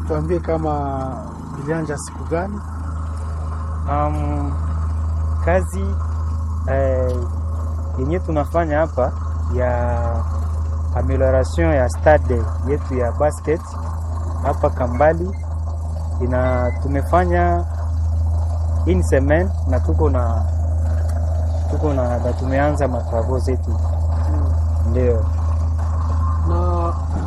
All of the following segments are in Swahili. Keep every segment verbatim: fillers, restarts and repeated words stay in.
tuambie kama ilianza siku gani? Um, kazi eh, yenye tunafanya hapa ya amelioration ya stade yetu ya basket hapa Kambali ina tumefanya in semaine na tuko na tuko na, na tumeanza matravo zetu. Hmm. Ndio. Na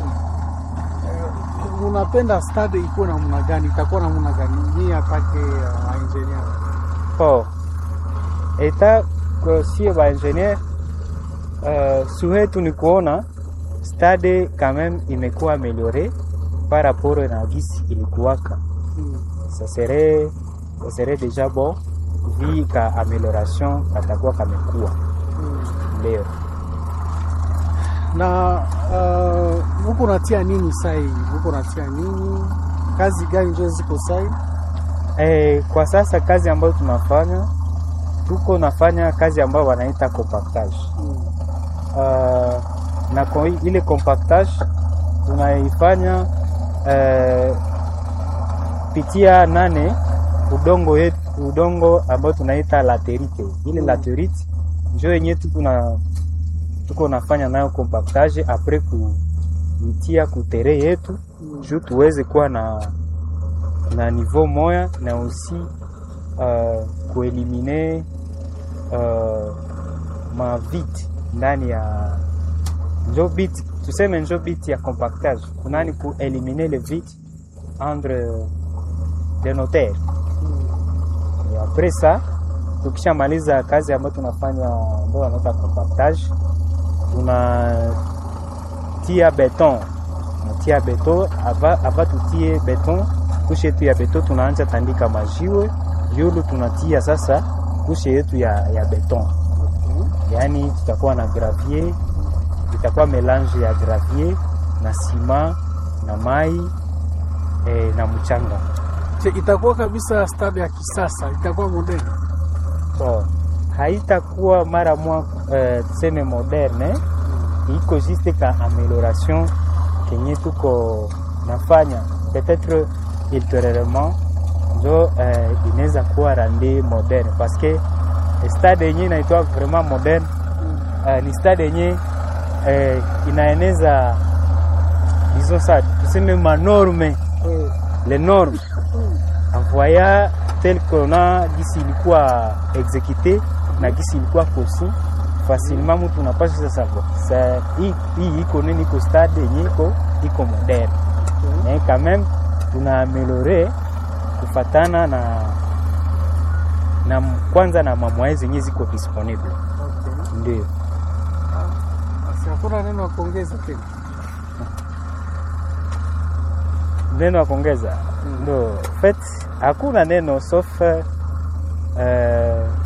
uh, unapenda stade iko na namna gani? Itakuwa na namna gani? Ni atake uh, engineer. Oh. Eta kwa sio ba engineer uh, suhetu ni kuona stade quand même imekuwa améliorée par rapport na gisi ilikuwaka. Hmm. Ça serait ça serait déjà bon vu ka amélioration katakuwa kamekuwa. Hmm. Leo. Na uh, huko natia nini sai? Huko natia nini? Kazi gani ndio ziko sai? Eh, kwa sasa kazi ambayo tunafanya tuko nafanya kazi ambayo wanaita compactage. Hmm. Uh, na kwa ile compactage tunaifanya uh, pitia nane udongo yetu, udongo ambao tunaita laterite. Ile mm. laterite ndio yenyewe tuko na tuko nafanya nayo compactage après kuitia kutere yetu mm. juu tuweze kuwa na na niveau moya na aussi uh, kueliminer uh, ma vide ndani ya njo bit, tuseme njo bit ya compactage kunani ku éliminer le vide entre les notaires. Et après ça tukishamaliza kazi ambayo tunafanya ambayo wanaita compactage tunatia beton tunatia beton ava ava tutie beton kushe yetu ya beton tunaanza tandika majiwe yulu tunatia sasa kushe yetu ya ya beton. Yani tutakuwa na gravier, itakuwa melange ya gravier na sima na mai eh, na mchanga. Je, itakuwa kabisa stade ya kisasa, itakuwa moderne? So, haitakuwa mara mwa eh, tuseme moderne, mm. iko juste ka amélioration kenye tuko nafanya. Peut-être ultérieurement ndio eh, inaweza kuwa rende moderne parce que stade yenyewe inaitwa vraiment moderne. Mm. Uh, ni stade yenyewe eh, inaeneza disons ça tuseme manorme mm. les normes mm. envoya tel qu'on a gisi ilikuwa exécuté na gisi ilikuwa conçu facilement mtu unapaswa sasa ça hii hii iko nini iko stade yenyewe iko iko moderne mm. mais quand même tuna améliorer kufatana na na kwanza na mamwaezi zenye ziko disponible. Okay. Ndio. Basi hakuna neno kuongeza tena. Neno kuongeza. Mm. Ndio. Fait hakuna neno sauf uh,